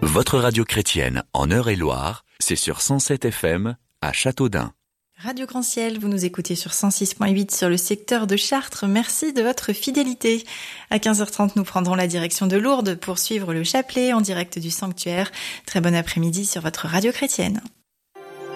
Votre radio chrétienne en Eure-et-Loir, c'est sur 107 FM à Châteaudun. Radio Grand Ciel, vous nous écoutez sur 106.8 sur le secteur de Chartres. Merci de votre fidélité. À 15h30, nous prendrons la direction de Lourdes pour suivre le chapelet en direct du sanctuaire. Très bon après-midi sur votre radio chrétienne.